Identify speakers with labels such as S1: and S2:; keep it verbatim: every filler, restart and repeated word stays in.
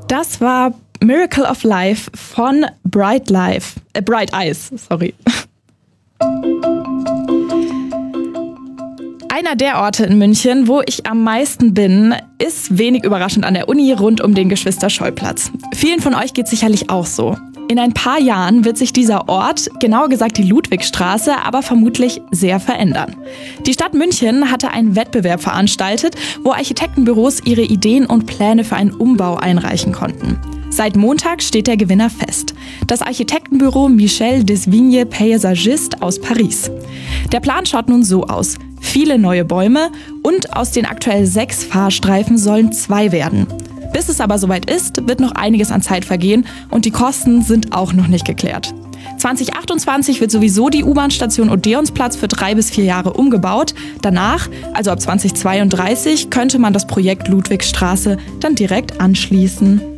S1: Das war Miracle of Life von Bright Life, äh, Bright Eyes, sorry. Einer der Orte in München, wo ich am meisten bin, ist wenig überraschend an der Uni rund um den Geschwister-Scholl-Platz. Vielen von euch geht sicherlich auch so. In ein paar Jahren wird sich dieser Ort, genauer gesagt die Ludwigstraße, aber vermutlich sehr verändern. Die Stadt München hatte einen Wettbewerb veranstaltet, wo Architektenbüros ihre Ideen und Pläne für einen Umbau einreichen konnten. Seit Montag steht der Gewinner fest. Das Architektenbüro Michel Desvignes Paysagiste aus Paris. Der Plan schaut nun so aus. Viele neue Bäume und aus den aktuell sechs Fahrstreifen sollen zwei werden. Bis es aber soweit ist, wird noch einiges an Zeit vergehen und die Kosten sind auch noch nicht geklärt. zwanzig achtundzwanzig wird sowieso die U-Bahn-Station Odeonsplatz für drei bis vier Jahre umgebaut. Danach, also ab zwanzig zweiunddreißig, könnte man das Projekt Ludwigstraße dann direkt anschließen.